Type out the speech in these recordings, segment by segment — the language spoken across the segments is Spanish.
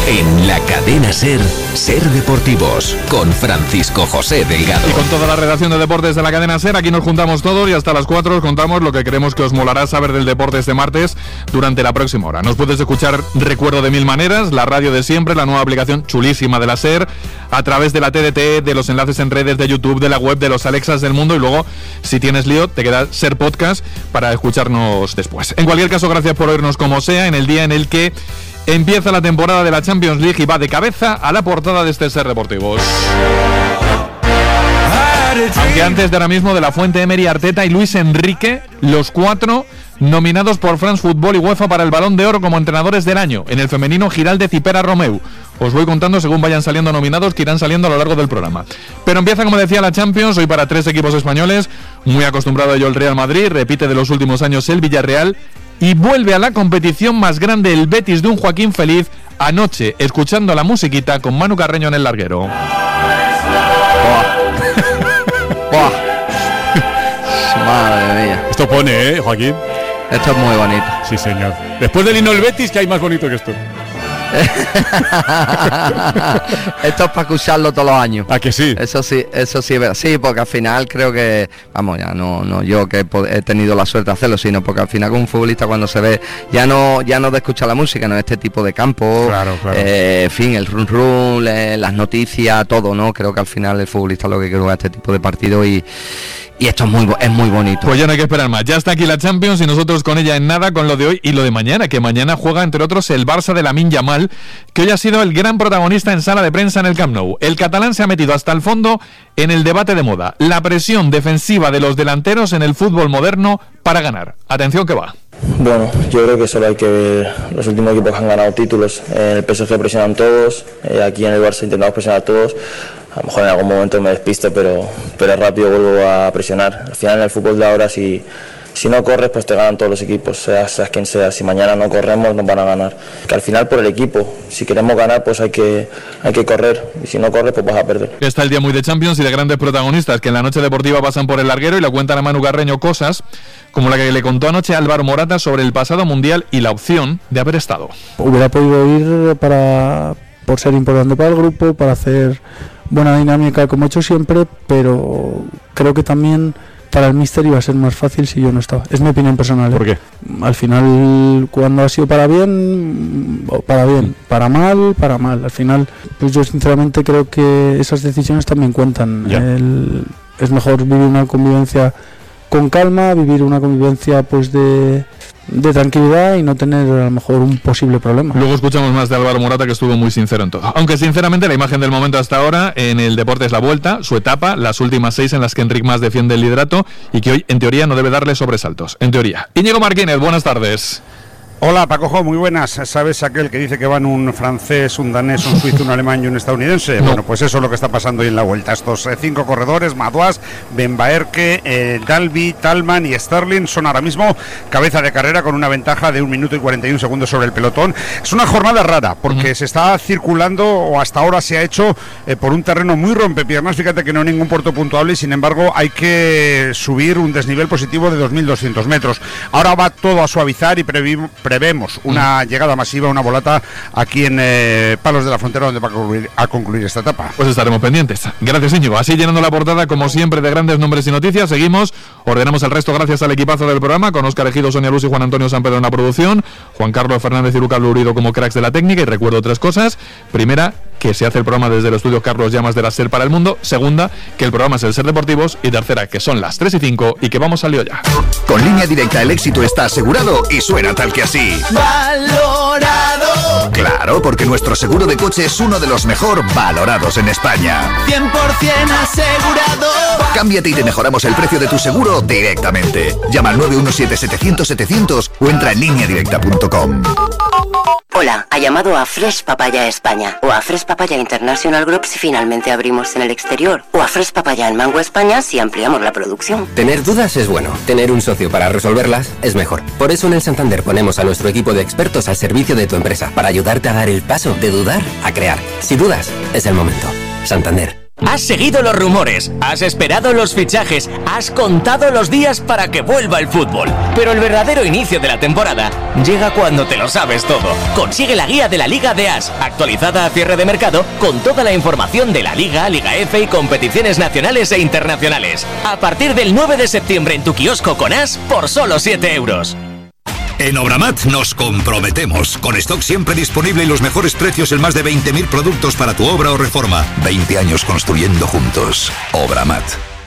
En la cadena SER, SER Deportivos, con Francisco José Delgado. Y con toda la redacción de deportes de la cadena SER, aquí nos juntamos todos y hasta las 4 os contamos lo que creemos que os molará saber del deporte este martes durante la próxima hora. Nos puedes escuchar, recuerdo, de mil maneras, la radio de siempre, la nueva aplicación chulísima de la SER, a través de la TDT, de los enlaces en redes de YouTube, de la web, de los Alexas del mundo, y luego, si tienes lío, te queda SER Podcast para escucharnos después. En cualquier caso, gracias por oírnos como sea, en el día en el que empieza la temporada de la Champions League y va de cabeza a la portada de este SER Deportivos. Aunque antes de ahora mismo, de la Fuente, Emery, Arteta y Luis Enrique, los 4 nominados por France Football y UEFA para el Balón de Oro como entrenadores del año. En el femenino, Giraldez y Pera Romeu. Os voy contando según vayan saliendo nominados, que irán saliendo a lo largo del programa. Pero empieza, como decía, la Champions, hoy para 3 equipos españoles. Muy acostumbrado a ello el Real Madrid, repite de los últimos años el Villarreal, y vuelve a la competición más grande el Betis de un Joaquín Feliz, anoche escuchando la musiquita con Manu Carreño en el larguero. Madre mía. Esto pone, Joaquín. Esto es muy bonito. Sí, señor. Después del himno del Betis, ¿qué hay más bonito que esto? Esto es para escucharlo todos los años. ¿A que sí? Eso sí, sí, porque al final creo que, vamos, ya no yo que he tenido la suerte de hacerlo, sino porque al final con un futbolista, cuando se ve, ya no de escuchar la música, no, este tipo de campo, claro. En fin, el run, las noticias, todo, ¿no? Creo que al final el futbolista lo que quiere jugar este tipo de partido y esto es muy bonito. Pues ya no hay que esperar más. Ya está aquí la Champions y nosotros con ella en nada, con lo de hoy y lo de mañana, que mañana juega entre otros el Barça de Lamine Yamal, que hoy ha sido el gran protagonista en sala de prensa en el Camp Nou. El catalán se ha metido hasta el fondo en el debate de moda, la presión defensiva de los delanteros en el fútbol moderno para ganar. Atención que va. Bueno, yo creo que solo hay que ver los últimos equipos que han ganado títulos. En el PSG presionan todos, aquí en el Barça intentamos presionar a todos. A lo mejor en algún momento me despisto, pero rápido vuelvo a presionar. Al final en el fútbol de ahora, si no corres, pues te ganan todos los equipos, seas quien sea. Si mañana no corremos, nos van a ganar. Que al final por el equipo, si queremos ganar, pues hay que correr. Y si no corres, pues vas a perder. Está el día muy de Champions y de grandes protagonistas que en la noche deportiva pasan por el larguero y le cuentan a Manu Carreño cosas como la que le contó anoche Álvaro Morata sobre el pasado mundial y la opción de haber estado. Hubiera podido ir por ser importante para el grupo, para hacer buena dinámica como he hecho siempre, pero creo que también para el míster iba a ser más fácil si yo no estaba. Es mi opinión personal. ¿Por qué? Al final, cuando ha sido para bien, para mal. Al final, pues yo sinceramente creo que esas decisiones también cuentan. Es mejor vivir una convivencia con calma, vivir una convivencia pues de tranquilidad y no tener a lo mejor un posible problema. Luego escuchamos más de Álvaro Morata, que estuvo muy sincero en todo. Aunque sinceramente la imagen del momento hasta ahora en el deporte es la vuelta, su etapa, las últimas 6 en las que Enric Mas defiende el liderato y que hoy en teoría no debe darle sobresaltos. En teoría. Íñigo Martínez, buenas tardes. Hola Pacojo, muy buenas. ¿Sabes aquel que dice que van un francés, un danés, un suizo, un alemán y un estadounidense? No. Bueno, pues eso es lo que está pasando hoy en la Vuelta. Estos 5 corredores, Madouas, Ben Baerke, Dalby, Talman y Sterling, son ahora mismo cabeza de carrera con una ventaja de 1 minuto y 41 segundos sobre el pelotón. Es una jornada rara porque se está circulando, o hasta ahora se ha hecho, por un terreno muy rompepiernas. Fíjate que no hay ningún puerto puntuable y sin embargo hay que subir un desnivel positivo de 2.200 metros. Ahora va todo a suavizar y prevemos una llegada masiva, una volata aquí en Palos de la Frontera, donde va a concluir esta etapa. Pues estaremos pendientes. Gracias, Íñigo. Así, llenando la portada, como siempre, de grandes nombres y noticias, seguimos, ordenamos el resto gracias al equipazo del programa, con Óscar Ejido, Sonia Luz y Juan Antonio San Pedro en la producción, Juan Carlos Fernández y Lucas Lurido como cracks de la técnica. Y recuerdo 3 cosas. Primera, que se hace el programa desde el estudio Carlos Llamas de la SER para el mundo. Segunda, que el programa es el SER Deportivos. Y tercera, que son las 3:05 y que vamos al lío ya. Con Línea Directa el éxito está asegurado y suena tal que así. ¡Valorado! Claro, porque nuestro seguro de coche es uno de los mejor valorados en España. 100% asegurado. Cámbiate y te mejoramos el precio de tu seguro directamente. Llama al 917-700-700 o entra en lineadirecta.com. Hola, ha llamado a Fresh Papaya España o a Fresh Papaya International Group si finalmente abrimos en el exterior, o a Fresh Papaya en Mango España si ampliamos la producción. Tener dudas es bueno, tener un socio para resolverlas es mejor. Por eso en el Santander ponemos a nuestro equipo de expertos al servicio de tu empresa para ayudarte a dar el paso de dudar a crear. Si dudas, es el momento. Santander. Has seguido los rumores, has esperado los fichajes, has contado los días para que vuelva el fútbol. Pero el verdadero inicio de la temporada llega cuando te lo sabes todo. Consigue la guía de la Liga de As, actualizada a cierre de mercado, con toda la información de la Liga, Liga F y competiciones nacionales e internacionales. A partir del 9 de septiembre en tu kiosco con As por solo 7 euros. En Obramat nos comprometemos, con stock siempre disponible y los mejores precios en más de 20.000 productos para tu obra o reforma. 20 años construyendo juntos. Obramat.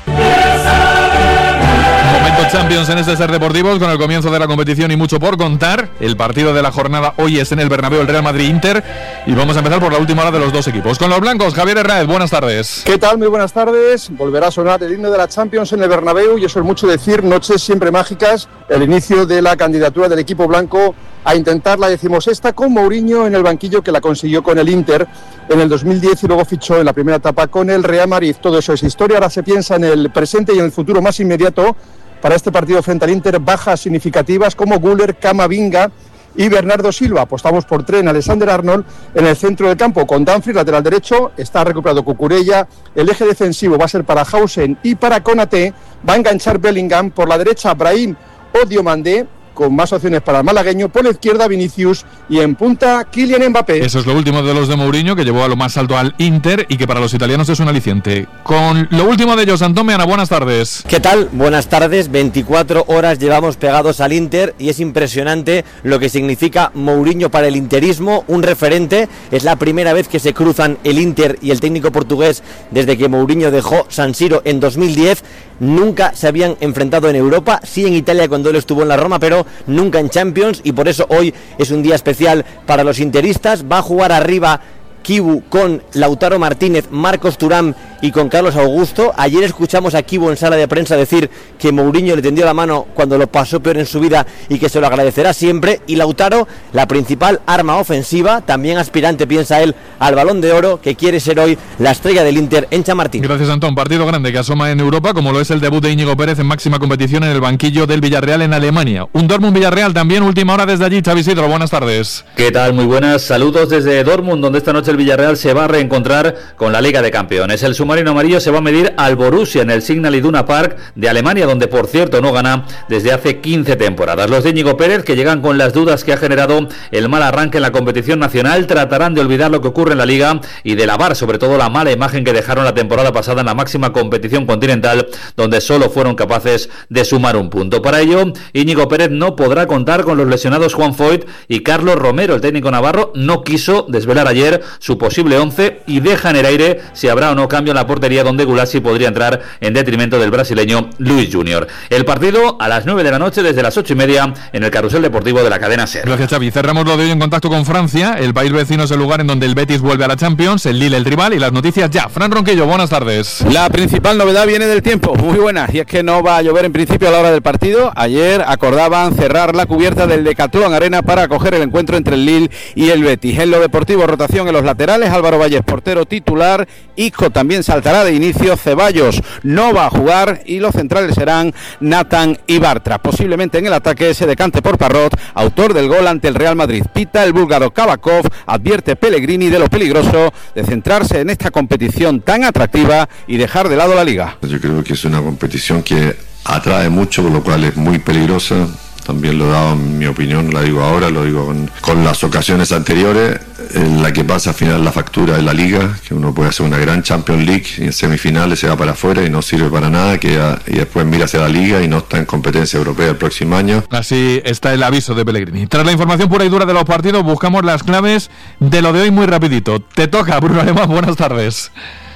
Momento Champions en este Ser Deportivos, con el comienzo de la competición y mucho por contar. El partido de la jornada hoy es en el Bernabéu, el Real Madrid-Inter, y vamos a empezar por la última hora de los dos equipos. Con los blancos, Javier Herráez, buenas tardes. ¿Qué tal? Muy buenas tardes. Volverá a sonar el himno de la Champions en el Bernabéu, y eso es mucho decir, noches siempre mágicas. El inicio de la candidatura del equipo blanco a intentar la 16ª con Mourinho en el banquillo, que la consiguió con el Inter en el 2010 y luego fichó en la primera etapa con el Real Madrid. Todo eso es historia, ahora se piensa en el presente y en el futuro más inmediato. Para este partido frente al Inter, bajas significativas como Güler, Camavinga y Bernardo Silva. Apostamos por Trent Alexander-Arnold en el centro del campo. Con Dumfries, lateral derecho, está recuperado Cucurella. El eje defensivo va a ser para Hausen y para Konaté. Va a enganchar Bellingham. Por la derecha, Brahim o Diomandé, con más opciones para el malagueño. Por la izquierda, Vinicius, y en punta, Kylian Mbappé. Eso es lo último de los de Mourinho, que llevó a lo más alto al Inter y que para los italianos es un aliciente. Con lo último de ellos, Antón Meana, buenas tardes. ¿Qué tal? Buenas tardes. 24 horas llevamos pegados al Inter y es impresionante lo que significa Mourinho para el interismo, un referente. Es la primera vez que se cruzan el Inter y el técnico portugués desde que Mourinho dejó San Siro en 2010. Nunca se habían enfrentado en Europa, sí en Italia cuando él estuvo en la Roma, pero nunca en Champions, y por eso hoy es un día especial para los interistas. Va a jugar arriba Kibu con Lautaro Martínez, Marcos Thuram y con Carlos Augusto. Ayer escuchamos a Kibu en sala de prensa decir que Mourinho le tendió la mano cuando lo pasó peor en su vida y que se lo agradecerá siempre. Y Lautaro, la principal arma ofensiva, también aspirante, piensa él, al Balón de Oro, que quiere ser hoy la estrella del Inter en Chamartín. Gracias, Antón. Partido grande que asoma en Europa, como lo es el debut de Íñigo Pérez en máxima competición en el banquillo del Villarreal en Alemania. Un Dortmund-Villarreal también, última hora desde allí. Xavi Isidro, buenas tardes. ¿Qué tal? Muy buenas. Saludos desde Dortmund, donde esta noche el Villarreal se va a reencontrar con la Liga de Campeones. El submarino amarillo se va a medir al Borussia en el Signal Iduna Park de Alemania, donde por cierto no gana desde hace 15 temporadas. Los de Íñigo Pérez, que llegan con las dudas que ha generado el mal arranque en la competición nacional, tratarán de olvidar lo que ocurre en la Liga y de lavar sobre todo la mala imagen que dejaron la temporada pasada en la máxima competición continental, donde solo fueron capaces de sumar un punto. Para ello, Íñigo Pérez no podrá contar con los lesionados Juan Foyt y Carlos Romero. El técnico navarro no quiso desvelar ayer su posible 11 y deja en el aire si habrá o no cambio en la portería, donde Gulassi podría entrar en detrimento del brasileño Luis Junior. El partido a las 9 de la noche desde las 8:30 en el Carrusel Deportivo de la cadena SER. Gracias, Xavi. Cerramos lo de hoy en contacto con Francia. El país vecino es el lugar en donde el Betis vuelve a la Champions, el Lille el rival, y las noticias ya. Fran Ronquillo, buenas tardes. La principal novedad viene del tiempo, muy buena, y es que no va a llover en principio a la hora del partido. Ayer acordaban cerrar la cubierta del Decathlon Arena para acoger el encuentro entre el Lille y el Betis. En lo deportivo, rotación en los laterales, Álvaro Valles portero titular, Isco también saltará de inicio, Ceballos no va a jugar y los centrales serán Nathan y Bartra. Posiblemente en el ataque se decante por Parrot, autor del gol ante el Real Madrid. Pita el búlgaro Kabakov, advierte Pellegrini de lo peligroso de centrarse en esta competición tan atractiva y dejar de lado la Liga. Yo creo que es una competición que atrae mucho, por lo cual es muy peligrosa. También lo he dado en mi opinión, la digo ahora, lo digo con las ocasiones anteriores, en la que pasa al final la factura de la Liga, que uno puede hacer una gran Champions League y en semifinales se va para afuera y no sirve para nada, y después mira hacia la Liga y no está en competencia europea el próximo año. Así está el aviso de Pellegrini. Tras la información pura y dura de los partidos, buscamos las claves de lo de hoy muy rapidito. Te toca, Bruno Alemán, buenas tardes.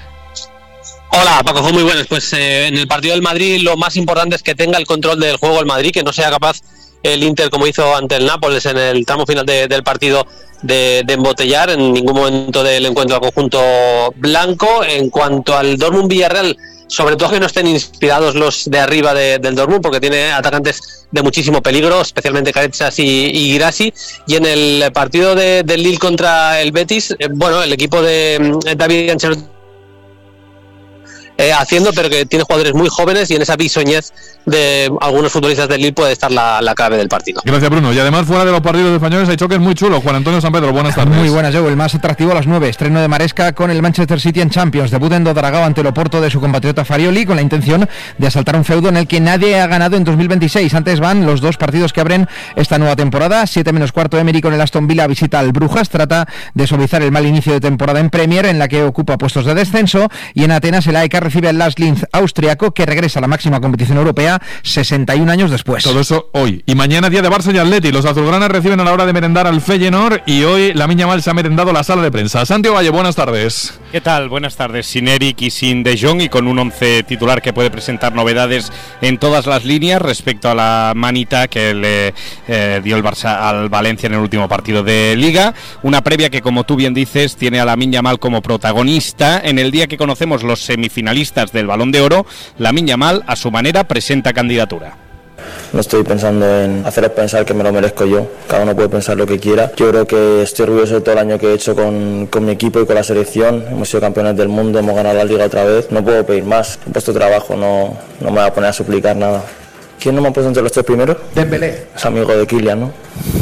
Hola Paco, muy buenas. Pues en el partido del Madrid lo más importante es que tenga el control del juego el Madrid, que no sea capaz el Inter, como hizo ante el Nápoles en el tramo final del partido, de embotellar en ningún momento del encuentro al conjunto blanco. En cuanto al Dortmund-Villarreal, sobre todo que no estén inspirados los de arriba del Dortmund, porque tiene atacantes de muchísimo peligro, especialmente Caretsas y Girassi. Y en el partido del Lille contra el Betis, el equipo de David Ancelotti haciendo, pero que tiene jugadores muy jóvenes y en esa bisoñez de algunos futbolistas del Lille puede estar la clave del partido. Gracias, Bruno. Y además, fuera de los partidos españoles hay choques muy chulos. Juan Antonio San Pedro, buenas tardes. Muy buenas, Joe. El más atractivo a las 9. Estreno de Maresca con el Manchester City en Champions. Debut en Dodragao ante el Oporto de su compatriota Farioli, con la intención de asaltar un feudo en el que nadie ha ganado en 2026. Antes van los dos partidos que abren esta nueva temporada. 7:15 Emery con el Aston Villa visita al Brujas. Trata de suavizar el mal inicio de temporada en Premier, en la que ocupa puestos de descenso. Y en Atenas el AEK recibe al Last Linz austriaco, que regresa a la máxima competición europea 61 años después. Todo eso hoy. Y mañana día de Barça y Atleti. Los azulgranas reciben a la hora de merendar al Feyenoord y hoy Lamine Yamal se ha merendado la sala de prensa. Santiago Valle, buenas tardes. ¿Qué tal? Buenas tardes. Sin Eric y sin De Jong y con un 11 titular que puede presentar novedades en todas las líneas respecto a la manita que le dio el Barça al Valencia en el último partido de Liga. Una previa que, como tú bien dices, tiene a Lamine Yamal como protagonista. En el día que conocemos los semifinalistas del Balón de Oro, Lamine Yamal, a su manera, presenta candidatura. No estoy pensando en haceros pensar que me lo merezco yo, cada uno puede pensar lo que quiera. Yo creo que estoy orgulloso de todo el año que he hecho con mi equipo y con la selección. Hemos sido campeones del mundo, hemos ganado la Liga otra vez, no puedo pedir más. He puesto trabajo, no me voy a poner a suplicar nada. ¿Quién no me ha puesto entre los 3 primeros? Dembélé. Es amigo de Kylian, ¿no?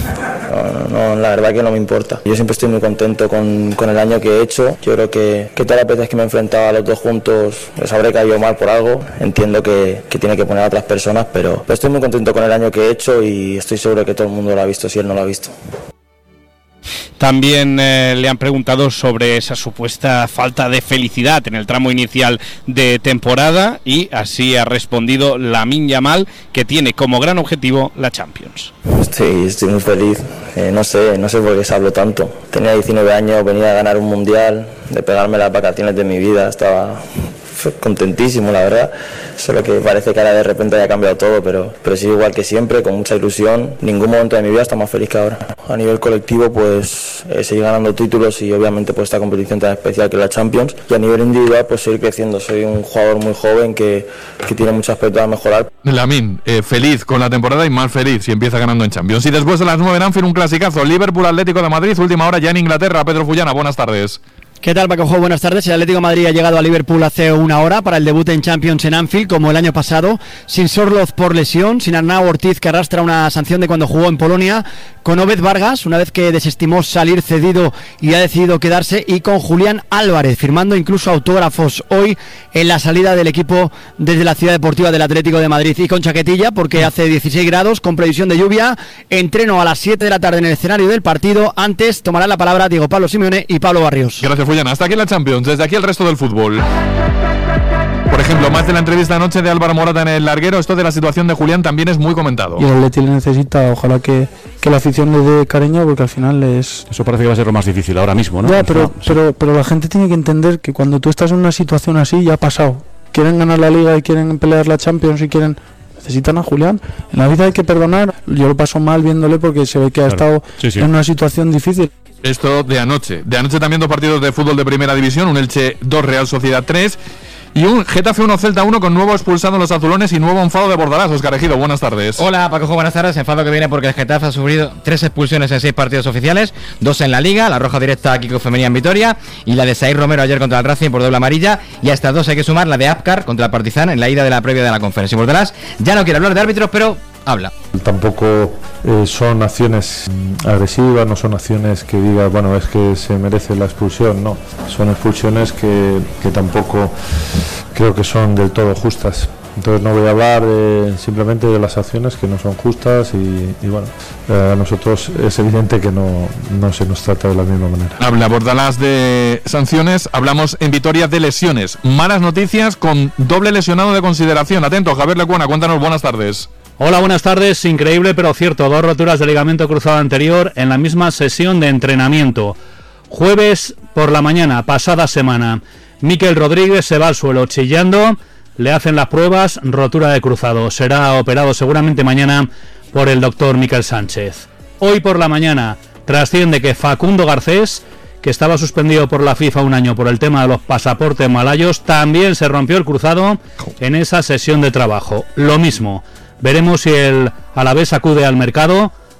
No, la verdad que no me importa. Yo siempre estoy muy contento con el año que he hecho. Yo creo que todas las veces que me enfrentaba a los dos juntos les habré caído mal por algo. Entiendo que tiene que poner a otras personas, pero estoy muy contento con el año que he hecho y estoy seguro que todo el mundo lo ha visto si él no lo ha visto. También le han preguntado sobre esa supuesta falta de felicidad en el tramo inicial de temporada y así ha respondido Lamine Yamal, que tiene como gran objetivo la Champions. Estoy muy feliz, no sé por qué se habló tanto. Tenía 19 años, venía a ganar un mundial, de pegarme las vacaciones de mi vida, estaba contentísimo, la verdad. Solo que parece que ahora de repente haya cambiado todo, pero sigo igual que siempre, con mucha ilusión. Ningún momento de mi vida está más feliz que ahora. A nivel colectivo, pues seguir ganando títulos y obviamente pues esta competición tan especial que es la Champions. Y a nivel individual, pues seguir creciendo. Soy un jugador muy joven que tiene mucho aspecto a mejorar. Lamine, feliz con la temporada y más feliz si empieza ganando en Champions. Y después de las 9 en Anfield, un clasicazo. Liverpool Atlético de Madrid, última hora ya en Inglaterra. Pedro Fullana, buenas tardes. ¿Qué tal, Paco? Buenas tardes. El Atlético de Madrid ha llegado a Liverpool hace una hora para el debut en Champions en Anfield, como el año pasado, sin Sorloth por lesión, sin Arnau Ortiz, que arrastra una sanción de cuando jugó en Polonia, con Obed Vargas, una vez que desestimó salir cedido y ha decidido quedarse, y con Julián Álvarez, firmando incluso autógrafos hoy en la salida del equipo desde la ciudad deportiva del Atlético de Madrid, y con chaquetilla porque hace 16 grados, con previsión de lluvia. Entreno a las 7 de la tarde en el escenario del partido. Antes tomarán la palabra Diego Pablo Simeone y Pablo Barrios. Gracias, Fullana. Hasta aquí la Champions, desde aquí el resto del fútbol. Por ejemplo, más de la entrevista anoche de Álvaro Morata en el larguero, esto de la situación de Julián también es muy comentado. Y el Atleti le necesita, ojalá que la afición le dé cariño, porque al final es... Eso parece que va a ser lo más difícil ahora mismo, ¿no? Ya, pero la gente tiene que entender que cuando tú estás en una situación así, ya ha pasado. Quieren ganar la Liga y quieren pelear la Champions y necesitan a Julián. En la vida hay que perdonar. Yo lo paso mal viéndole porque se ve que ha estado en una situación difícil. Esto de anoche. De anoche también 2 partidos de fútbol de primera división, un Elche 2, Real Sociedad 3 y un Getafe 1, Celta 1 con nuevo expulsado en los azulones y nuevo enfado de Bordalás. Óscar Ejido, buenas tardes. Hola, Paco, buenas tardes. Enfado que viene porque el Getafe ha sufrido 3 expulsiones en 6 partidos oficiales, 2 en la Liga, la roja directa a Kiko Femenía en Vitoria y la de Sair Romero ayer contra el Racing por doble amarilla, y a estas 2 hay que sumar la de Apcar contra el Partizan en la ida de la previa de la conferencia. Y Bordalás ya no quiere hablar de árbitros, pero habla. Tampoco son acciones agresivas, no son acciones que diga, bueno, es que se merece la expulsión, no. Son expulsiones que tampoco creo que son del todo justas. Entonces no voy a hablar simplemente de las acciones que no son justas y bueno, a nosotros es evidente que no se nos trata de la misma manera. Habla Bordalás de sanciones, hablamos en Vitoria de lesiones. Malas noticias con doble lesionado de consideración. Atento, Javier Lecuona, cuéntanos, buenas tardes. Hola, buenas tardes. Increíble pero cierto, 2 roturas de ligamento cruzado anterior en la misma sesión de entrenamiento. Jueves por la mañana, pasada semana, Mikel Rodríguez se va al suelo chillando, le hacen las pruebas, rotura de cruzado. Será operado seguramente mañana por el doctor Mikel Sánchez. Hoy por la mañana trasciende que Facundo Garcés, que estaba suspendido por la FIFA un año por el tema de los pasaportes malayos, también se rompió el cruzado en esa sesión de trabajo. Lo mismo. Veremos si el Alavés acude al mercado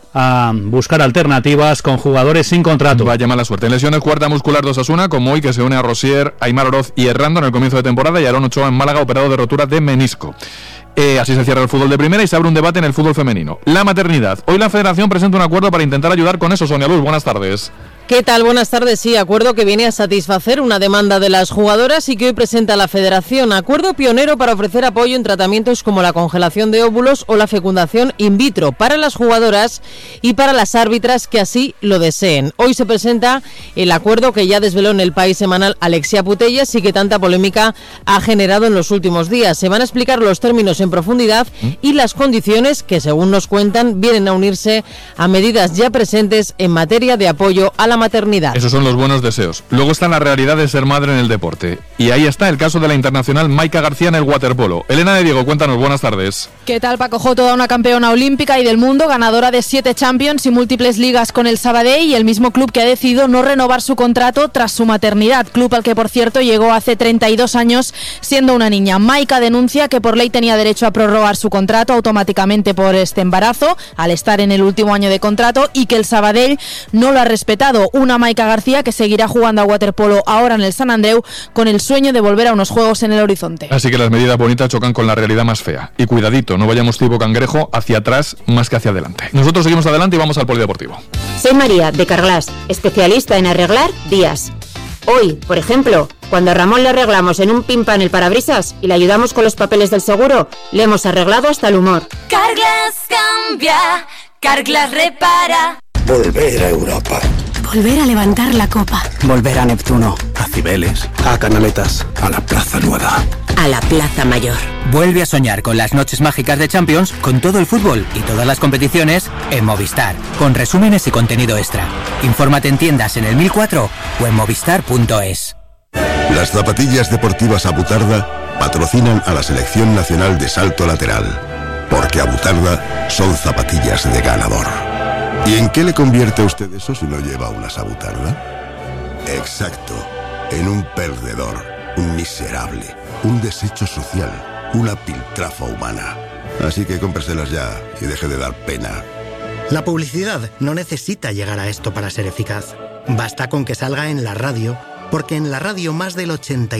a buscar alternativas con jugadores sin contrato. Vaya mala suerte. En lesiones, cuarta muscular de Osasuna, como hoy, que se une a Rosier, Aimar Oroz y Hernando en el comienzo de temporada, y Aaron Ochoa en Málaga, operado de rotura de menisco. Así se cierra el fútbol de primera y se abre un debate en el fútbol femenino. La maternidad. Hoy la Federación presenta un acuerdo para intentar ayudar con eso. Sonia Luz, buenas tardes. ¿Qué tal? Buenas tardes. Sí, acuerdo que viene a satisfacer una demanda de las jugadoras y que hoy presenta la Federación. Acuerdo pionero para ofrecer apoyo en tratamientos como la congelación de óvulos o la fecundación in vitro para las jugadoras y para las árbitras que así lo deseen. Hoy se presenta el acuerdo que ya desveló en El País semanal Alexia Putellas y que tanta polémica ha generado en los últimos días. Se van a explicar los términos en profundidad y las condiciones que, según nos cuentan, vienen a unirse a medidas ya presentes en materia de apoyo a la maternidad. Esos son los buenos deseos. Luego está la realidad de ser madre en el deporte. Y ahí está el caso de la internacional Maika García en el waterpolo. Elena de Diego, cuéntanos, buenas tardes. ¿Qué tal, Paco? Toda una campeona olímpica y del mundo, ganadora de 7 Champions y múltiples ligas con el Sabadell, y el mismo club que ha decidido no renovar su contrato tras su maternidad. Club al que, por cierto, llegó hace 32 años siendo una niña. Maika denuncia que por ley tenía derecho a prorrogar su contrato automáticamente por este embarazo, al estar en el último año de contrato, y que el Sabadell no lo ha respetado. Una Maika García que seguirá jugando a waterpolo ahora en el Sant Andreu con el sueño de volver a unos juegos en el horizonte. Así que las medidas bonitas chocan con la realidad más fea. Y cuidadito, no vayamos tipo cangrejo hacia atrás más que hacia adelante. Nosotros seguimos adelante y vamos al polideportivo. Soy María, de Carglass, especialista en arreglar días. Hoy, por ejemplo, cuando a Ramón le arreglamos en un pimpan el parabrisas y le ayudamos con los papeles del seguro, le hemos arreglado hasta el humor. Carglass cambia, Carglass repara. Volver a Europa. Volver a levantar la copa. Volver a Neptuno, a Cibeles, a Canaletas, a la Plaza Nueva. A la Plaza Mayor. Vuelve a soñar con las noches mágicas de Champions, con todo el fútbol y todas las competiciones en Movistar, con resúmenes y contenido extra. Infórmate en tiendas en el 1004 o en movistar.es. Las zapatillas deportivas Abutarda patrocinan a la Selección Nacional de Salto Lateral, porque Abutarda son zapatillas de ganador. ¿Y en qué le convierte a usted eso si no lleva una Abutarda? Exacto, en un perdedor, un miserable, un desecho social, una piltrafa humana. Así que cómpreselas ya y deje de dar pena. La publicidad no necesita llegar a esto para ser eficaz. Basta con que salga en la radio, porque en la radio más del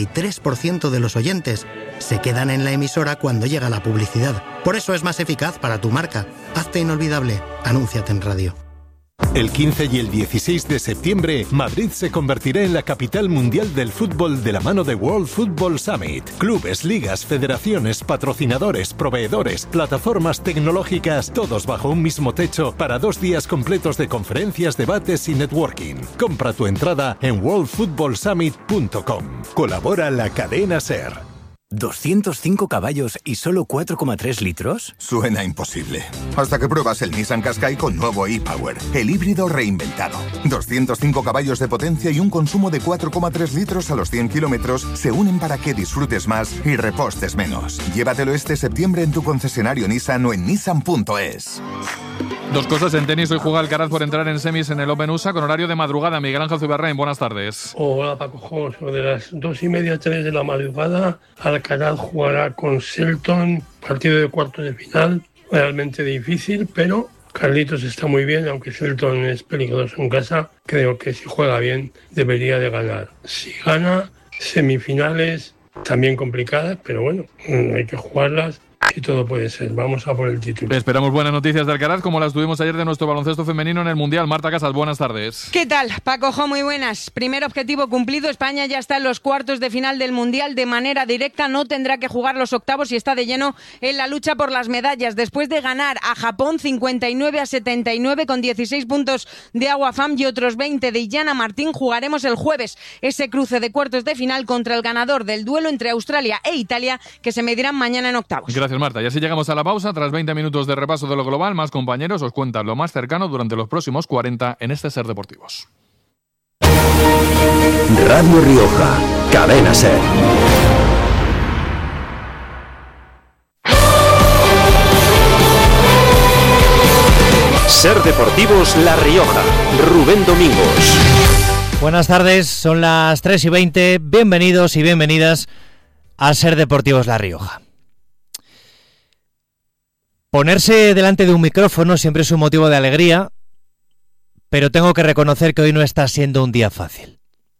83% de los oyentes se quedan en la emisora cuando llega la publicidad. Por eso es más eficaz para tu marca. Hazte inolvidable. Anúnciate en radio. El 15 y el 16 de septiembre, Madrid se convertirá en la capital mundial del fútbol de la mano de World Football Summit. Clubes, ligas, federaciones, patrocinadores, proveedores, plataformas tecnológicas, todos bajo un mismo techo para 2 días completos de conferencias, debates y networking. Compra tu entrada en worldfootballsummit.com. Colabora la cadena SER. ¿205 caballos y solo 4,3 litros? Suena imposible. Hasta que pruebas el Nissan Qashqai con nuevo e-Power, el híbrido reinventado. 205 caballos de potencia y un consumo de 4,3 litros a los 100 kilómetros se unen para que disfrutes más y repostes menos. Llévatelo este septiembre en tu concesionario Nissan o en nissan.es. Dos cosas en tenis. Hoy juega Alcaraz por entrar en semis en el Open USA con horario de madrugada. Miguel Ángel Zuberrain, buenas tardes. Hola Paco, sobre las 2:30, 3 de la madrugada, Alcaraz jugará con Shelton, partido de cuartos de final, realmente difícil, pero Carlitos está muy bien, aunque Shelton es peligroso en casa, creo que si juega bien debería de ganar. Si gana, semifinales también complicadas, pero bueno, hay que jugarlas. Y todo puede ser. Vamos a por el título. Esperamos buenas noticias de Alcaraz, como las tuvimos ayer de nuestro baloncesto femenino en el Mundial. Marta Casas, buenas tardes. ¿Qué tal, Paco? Muy buenas. Primer objetivo cumplido. España ya está en los cuartos de final del Mundial de manera directa. No tendrá que jugar los octavos y está de lleno en la lucha por las medallas. Después de ganar a Japón 59-79 con 16 puntos de Agua Fam y otros 20 de Illana Martín, jugaremos el jueves ese cruce de cuartos de final contra el ganador del duelo entre Australia e Italia, que se medirán mañana en octavos. Gracias, Marta. Y así llegamos a la pausa. Tras 20 minutos de repaso de lo global, más compañeros os cuentan lo más cercano durante los próximos 40 en este Ser Deportivos. Radio Rioja, Cadena Ser. Ser Deportivos La Rioja, Rubén Domingos. Buenas tardes, son las 3:20. Bienvenidos y bienvenidas a Ser Deportivos La Rioja. Ponerse delante de un micrófono siempre es un motivo de alegría, pero tengo que reconocer que hoy no está siendo un día fácil.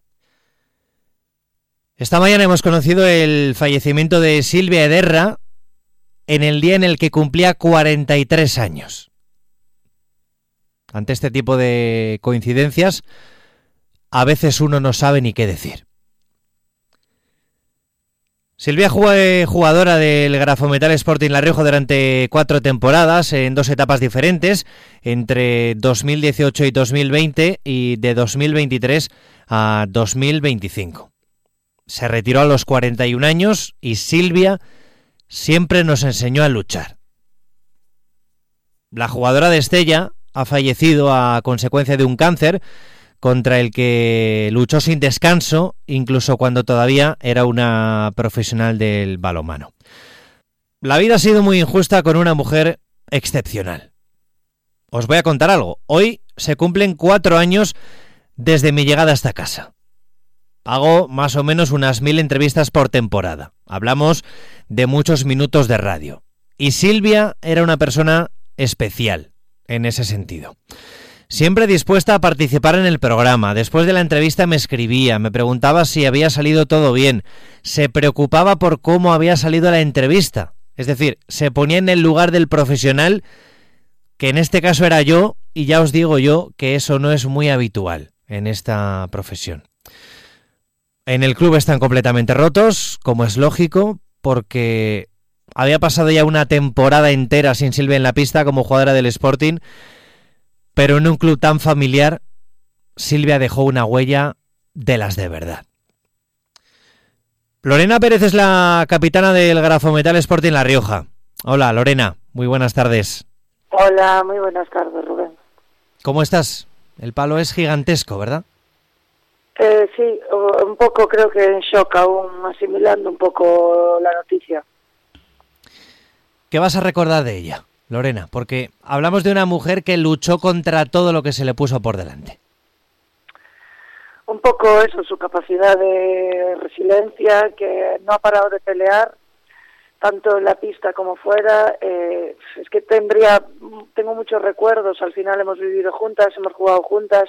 Esta mañana hemos conocido el fallecimiento de Silvia Ederra en el día en el que cumplía 43 años. Ante este tipo de coincidencias, a veces uno no sabe ni qué decir. Silvia fue jugadora del Grafometal Sporting La Rioja durante 4 temporadas, en 2 etapas diferentes, entre 2018 y 2020 y de 2023 a 2025. Se retiró a los 41 años y Silvia siempre nos enseñó a luchar. La jugadora de Estella ha fallecido a consecuencia de un cáncer contra el que luchó sin descanso, incluso cuando todavía era una profesional del balonmano. La vida ha sido muy injusta con una mujer excepcional. Os voy a contar algo. Hoy se cumplen 4 años desde mi llegada a esta casa. Hago más o menos unas 1000 entrevistas por temporada. Hablamos de muchos minutos de radio. Y Silvia era una persona especial en ese sentido. Siempre dispuesta a participar en el programa. Después de la entrevista me escribía, me preguntaba si había salido todo bien. Se preocupaba por cómo había salido la entrevista. Es decir, se ponía en el lugar del profesional, que en este caso era yo, y ya os digo yo que eso no es muy habitual en esta profesión. En el club están completamente rotos, como es lógico, porque había pasado ya una temporada entera sin Silvia en la pista como jugadora del Sporting. Pero en un club tan familiar, Silvia dejó una huella de las de verdad. Lorena Pérez es la capitana del Grafometal Sporting La Rioja. Hola, Lorena, muy buenas tardes. Hola, muy buenas tardes, Rubén. ¿Cómo estás? El palo es gigantesco, ¿verdad? Sí, un poco creo que en shock aún, asimilando un poco la noticia. ¿Qué vas a recordar de ella, Lorena? Porque hablamos de una mujer que luchó contra todo lo que se le puso por delante. Un poco eso, su capacidad de resiliencia, que no ha parado de pelear, tanto en la pista como fuera. Es que tengo muchos recuerdos, al final hemos vivido juntas, hemos jugado juntas.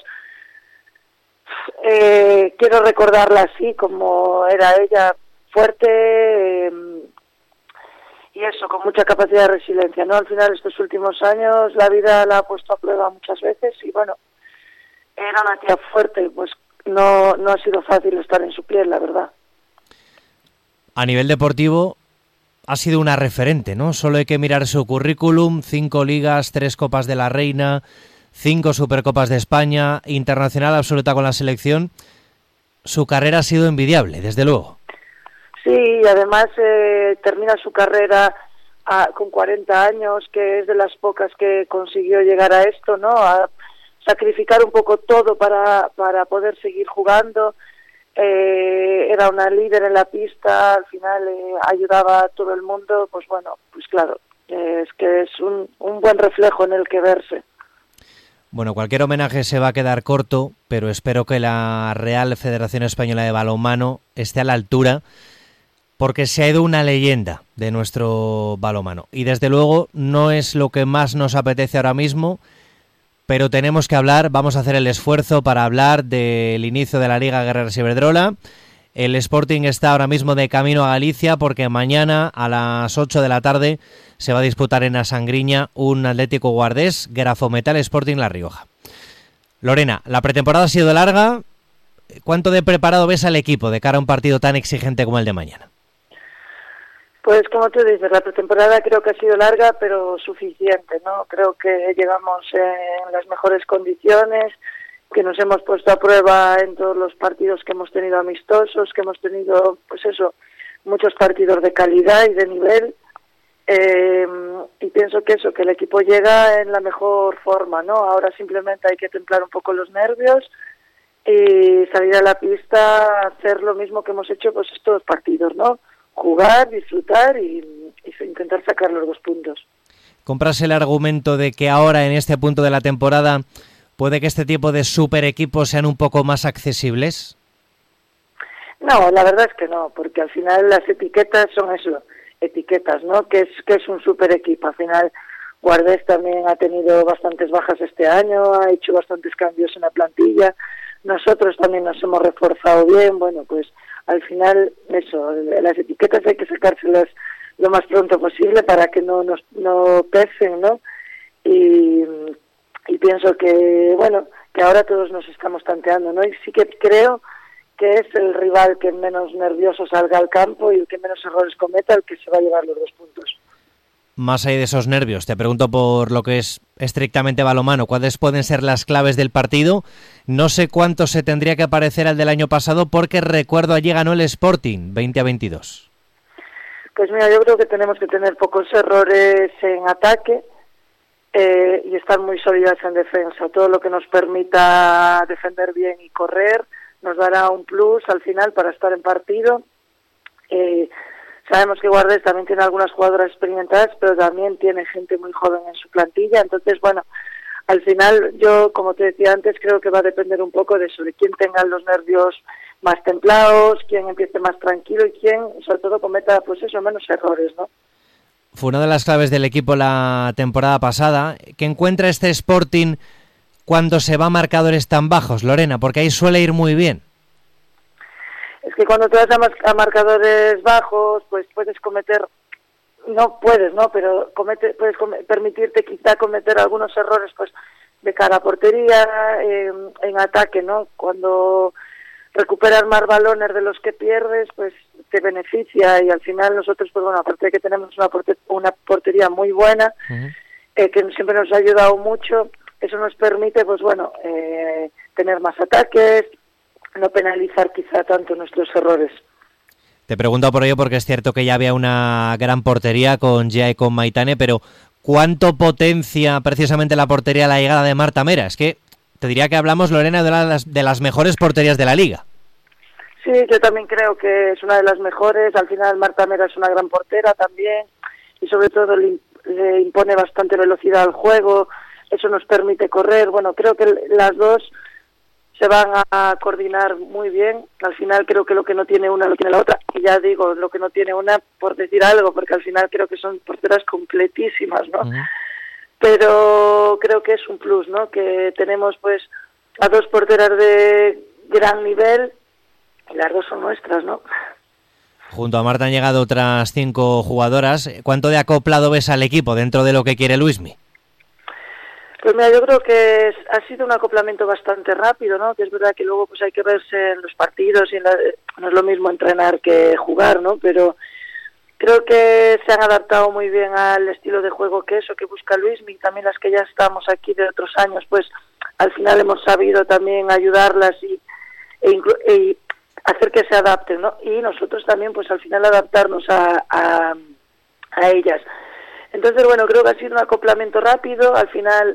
Quiero recordarla así, como era ella, fuerte, y eso, con mucha capacidad de resiliencia, ¿no? Al final, estos últimos años, la vida la ha puesto a prueba muchas veces y, bueno, era una tía fuerte, pues no ha sido fácil estar en su piel, la verdad. A nivel deportivo, ha sido una referente, ¿no? Solo hay que mirar su currículum: 5 ligas, 3 Copas de la Reina, 5 Supercopas de España, internacional absoluta con la selección. Su carrera ha sido envidiable, desde luego. Sí, y además termina su carrera con 40 años, que es de las pocas que consiguió llegar a esto, ¿no? A sacrificar un poco todo para poder seguir jugando. Era una líder en la pista, al final ayudaba a todo el mundo. Pues bueno, pues claro, es que es un buen reflejo en el que verse. Bueno, cualquier homenaje se va a quedar corto, pero espero que la Real Federación Española de Balonmano esté a la altura, porque se ha ido una leyenda de nuestro balonmano. Y desde luego no es lo que más nos apetece ahora mismo, pero tenemos que hablar, vamos a hacer el esfuerzo para hablar del inicio de la Liga Guerreras Iberdrola. El Sporting está ahora mismo de camino a Galicia, porque mañana a las 8 de la tarde se va a disputar en Asangriña un Atlético Guardés Grafometal Sporting La Rioja. Lorena, la pretemporada ha sido larga. ¿Cuánto de preparado ves al equipo de cara a un partido tan exigente como el de mañana? Pues como tú dices, la pretemporada creo que ha sido larga, pero suficiente, ¿no? Creo que llegamos en las mejores condiciones, que nos hemos puesto a prueba en todos los partidos que hemos tenido amistosos, que hemos tenido, pues eso, muchos partidos de calidad y de nivel, y pienso que eso, que el equipo llega en la mejor forma, ¿no? Ahora simplemente hay que templar un poco los nervios y salir a la pista, hacer lo mismo que hemos hecho pues estos partidos, ¿no? Jugar, disfrutar y intentar sacar los 2 puntos. ¿Compras el argumento de que ahora, en este punto de la temporada, puede que este tipo de super equipos sean un poco más accesibles? No, la verdad es que no, porque al final las etiquetas son eso, etiquetas, ¿no? Que es un super equipo. Al final Guardés también ha tenido bastantes bajas este año, ha hecho bastantes cambios en la plantilla. Nosotros también nos hemos reforzado bien. Bueno, pues al final eso, las etiquetas hay que sacárselas lo más pronto posible para que no pesen, ¿no? Y pienso que, bueno, que ahora todos nos estamos tanteando, ¿no? Y sí que creo que es el rival que menos nervioso salga al campo y el que menos errores cometa el que se va a llevar los 2 puntos. Más allá de esos nervios, te pregunto por lo que es estrictamente balonmano, ¿cuáles pueden ser las claves del partido? No sé cuánto se tendría que parecer al del año pasado, porque recuerdo allí ganó el Sporting 20-22. Pues mira, yo creo que tenemos que tener pocos errores en ataque y estar muy sólidas en defensa. Todo lo que nos permita defender bien y correr nos dará un plus al final para estar en partido. Sabemos que Guardés también tiene algunas jugadoras experimentadas, pero también tiene gente muy joven en su plantilla. Entonces, bueno, al final yo, como te decía antes, creo que va a depender un poco de eso, de quién tenga los nervios más templados, quién empiece más tranquilo y quién, sobre todo, cometa, pues eso, menos errores, ¿no? Fue una de las claves del equipo la temporada pasada. ¿Qué encuentra este Sporting cuando se va a marcadores tan bajos, Lorena? Porque ahí suele ir muy bien. Es que cuando te vas a marcadores bajos, pues puedes cometer, no puedes, ¿no? Pero puedes permitirte quizá cometer algunos errores, pues, de cara a portería, en ataque, ¿no? Cuando recuperar más balones de los que pierdes, pues te beneficia, y al final nosotros, pues bueno, aparte de que tenemos una portería muy buena, que siempre nos ha ayudado mucho, eso nos permite, pues bueno, tener más ataques, no penalizar quizá tanto nuestros errores. Te pregunto por ello porque es cierto que ya había una gran portería con Gia y con Maitane, pero ¿cuánto potencia precisamente la portería la llegada de Marta Mera? Es que te diría que hablamos, Lorena, de las mejores porterías de la liga. Sí, yo también creo que es una de las mejores. Al final Marta Mera es una gran portera también y sobre todo le impone bastante velocidad al juego. Eso nos permite correr. Bueno, creo que las dos se van a coordinar muy bien. Al final creo que lo que no tiene una lo tiene la otra. Y ya digo, lo que no tiene una por decir algo, porque al final creo que son porteras completísimas, ¿no? Pero creo que es un plus, ¿no? Que tenemos pues a dos porteras de gran nivel y las dos son nuestras, ¿no? Junto a Marta han llegado otras 5 jugadoras. ¿Cuánto de acoplado ves al equipo dentro de lo que quiere Luismi? Pues mira, yo creo que ha sido un acoplamiento bastante rápido, ¿no? Que es verdad que luego pues hay que verse en los partidos y no es lo mismo entrenar que jugar, ¿no? Pero creo que se han adaptado muy bien al estilo de juego que busca Luismi. También las que ya estamos aquí de otros años, pues al final hemos sabido también ayudarlas y hacer que se adapten, ¿no? Y nosotros también, pues al final adaptarnos a ellas. Entonces, bueno, creo que ha sido un acoplamiento rápido. Al final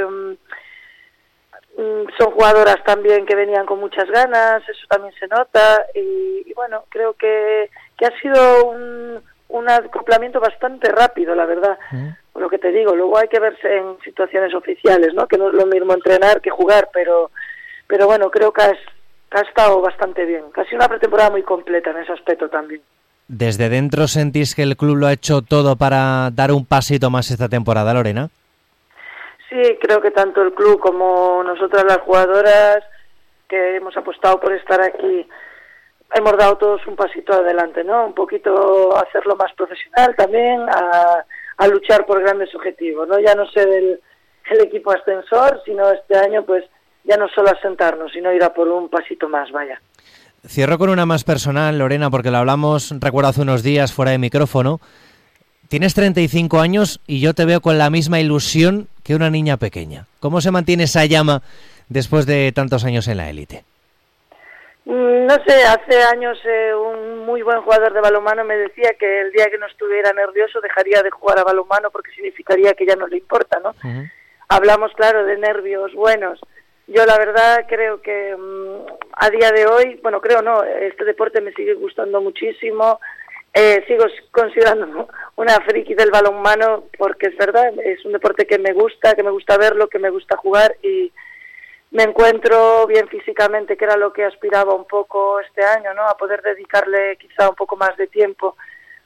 son jugadoras también que venían con muchas ganas, eso también se nota. Y bueno, creo que ha sido un acoplamiento bastante rápido, la verdad. Por lo que te digo, luego hay que verse en situaciones oficiales, ¿no? Que no es lo mismo entrenar que jugar, pero bueno, creo que ha estado bastante bien. Casi una pretemporada muy completa en ese aspecto también. ¿Desde dentro sentís que el club lo ha hecho todo para dar un pasito más esta temporada, Lorena? Sí, creo que tanto el club como nosotras las jugadoras que hemos apostado por estar aquí hemos dado todos un pasito adelante, ¿no? Un poquito hacerlo más profesional también, a luchar por grandes objetivos, ¿no? Ya no ser el equipo ascensor, sino este año pues ya no solo asentarnos, sino ir a por un pasito más, vaya. Cierro con una más personal, Lorena, porque lo hablamos, recuerdo, hace unos días fuera de micrófono. Tienes 35 años y yo te veo con la misma ilusión que una niña pequeña. ¿Cómo se mantiene esa llama después de tantos años en la élite? No sé, hace años un muy buen jugador de balonmano me decía que el día que no estuviera nervioso dejaría de jugar a balonmano porque significaría que ya no le importa, ¿no? Hablamos, claro, de nervios buenos. Yo la verdad creo que a día de hoy, bueno, creo no, este deporte me sigue gustando muchísimo, sigo considerando una friki del balonmano porque es verdad, es un deporte que me gusta verlo, que me gusta jugar y me encuentro bien físicamente, que era lo que aspiraba un poco este año, ¿no? A poder dedicarle quizá un poco más de tiempo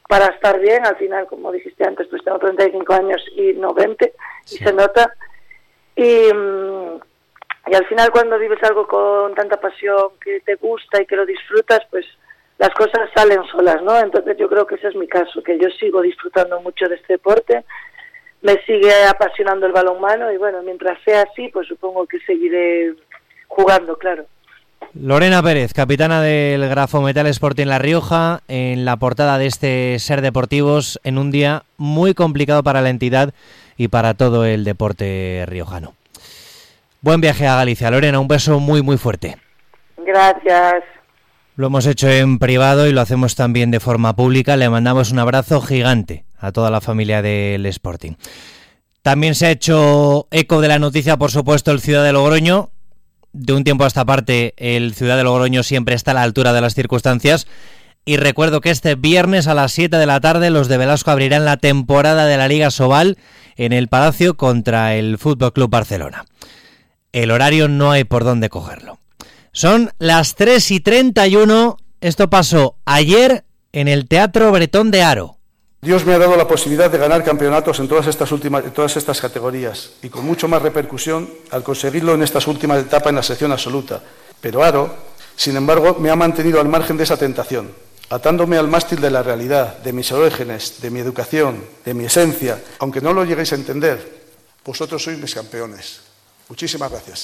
para estar bien. Al final, como dijiste antes, pues tengo 35 años y no 20, y se nota. Y al final, cuando vives algo con tanta pasión, que te gusta y que lo disfrutas, pues las cosas salen solas, ¿no? Entonces yo creo que ese es mi caso, que yo sigo disfrutando mucho de este deporte, me sigue apasionando el balonmano y bueno, mientras sea así, pues supongo que seguiré jugando, claro. Lorena Pérez, capitana del Grafometal Sporting La Rioja, en la portada de este Ser Deportivos en un día muy complicado para la entidad y para todo el deporte riojano. Buen viaje a Galicia, Lorena, un beso muy muy fuerte. Gracias. Lo hemos hecho en privado y lo hacemos también de forma pública. Le mandamos un abrazo gigante a toda la familia del Sporting. También se ha hecho eco de la noticia, por supuesto, el Ciudad de Logroño. De un tiempo a esta parte, el Ciudad de Logroño siempre está a la altura de las circunstancias. Y recuerdo que este viernes a las 7 de la tarde los de Velasco abrirán la temporada de la Liga Sobal en el Palacio contra el FC Barcelona. El horario no hay por dónde cogerlo. Son las 3:31. Esto pasó ayer en el Teatro Bretón de Haro. Dios me ha dado la posibilidad de ganar campeonatos en todas estas categorías y con mucho más repercusión al conseguirlo en estas últimas etapas en la sección absoluta. Pero Haro, sin embargo, me ha mantenido al margen de esa tentación, atándome al mástil de la realidad, de mis orígenes, de mi educación, de mi esencia. Aunque no lo lleguéis a entender, vosotros sois mis campeones. Muchísimas gracias.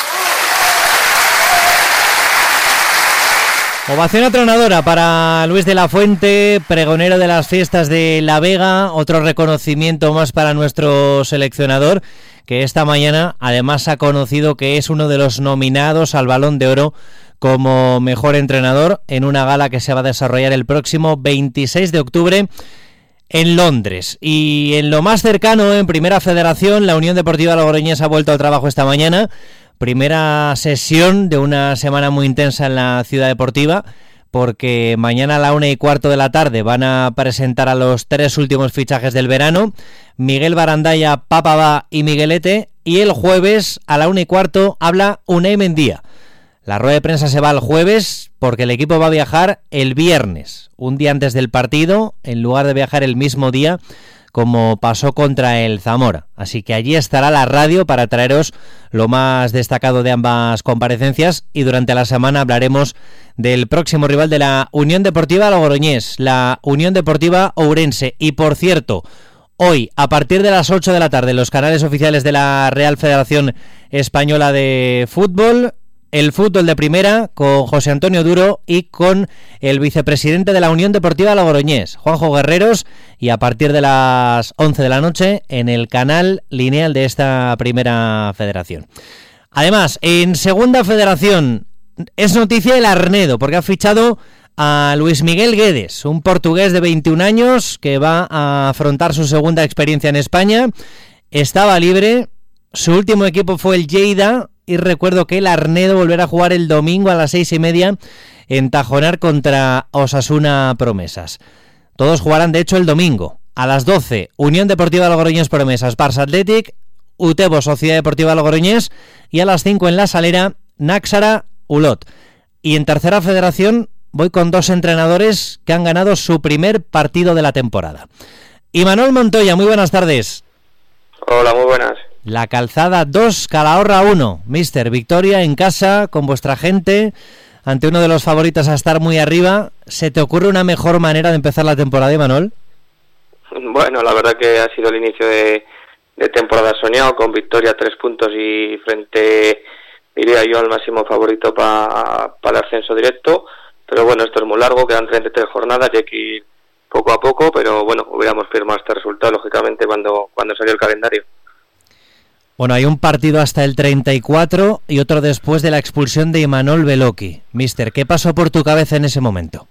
Ovación atronadora para Luis de la Fuente, pregonero de las fiestas de La Vega. Otro reconocimiento más para nuestro seleccionador, que esta mañana además ha conocido que es uno de los nominados al Balón de Oro como mejor entrenador en una gala que se va a desarrollar el próximo 26 de octubre en Londres. Y en lo más cercano, en Primera Federación, la Unión Deportiva Logroñesa ha vuelto al trabajo esta mañana. Primera sesión de una semana muy intensa en la Ciudad Deportiva, porque mañana a la 1:15 de la tarde van a presentar a los 3 últimos fichajes del verano, Miguel Barandalla, Papabá y Miguelete, y el jueves a la 1:15 habla Unai Mendía. La rueda de prensa se va el jueves porque el equipo va a viajar el viernes, un día antes del partido, en lugar de viajar el mismo día, como pasó contra el Zamora. Así que allí estará la radio para traeros lo más destacado de ambas comparecencias y durante la semana hablaremos del próximo rival de la Unión Deportiva Logroñés, la Unión Deportiva Ourense. Y por cierto, hoy a partir de las 8 de la tarde en los canales oficiales de la Real Federación Española de Fútbol, el fútbol de primera con José Antonio Duro y con el vicepresidente de la Unión Deportiva Logroñés, Juanjo Guerreros, y a partir de las 11 de la noche en el canal lineal de esta primera federación. Además, en segunda federación es noticia el Arnedo, porque ha fichado a Luis Miguel Guedes, un portugués de 21 años que va a afrontar su segunda experiencia en España. Estaba libre, su último equipo fue el Lleida, y recuerdo que el Arnedo volverá a jugar el domingo a las 6:30 en Tajonar contra Osasuna Promesas. Todos jugarán de hecho el domingo. A las 12, Unión Deportiva Logroñés Promesas, Barça Athletic, Utebo Sociedad Deportiva Logroñés, y a las 5 en La Salera, Náxara Ulot. Y en tercera federación voy con 2 entrenadores que han ganado su primer partido de la temporada. Imanol Montoya, muy buenas tardes. Hola, muy buenas. La Calzada 2, Calahorra 1. Mister, victoria en casa, con vuestra gente, ante uno de los favoritos a estar muy arriba. ¿Se te ocurre una mejor manera de empezar la temporada, Imanol? Bueno, la verdad que ha sido el inicio de temporada soñado, con victoria, 3 puntos y frente, diría yo, al máximo favorito para el ascenso directo. Pero bueno, esto es muy largo, quedan 33 jornadas y hay que ir poco a poco, pero bueno, hubiéramos firmado este resultado, lógicamente, cuando salió el calendario. Bueno, hay un partido hasta el 34 y otro después de la expulsión de Imanol Beloki. Mister, ¿qué pasó por tu cabeza en ese momento?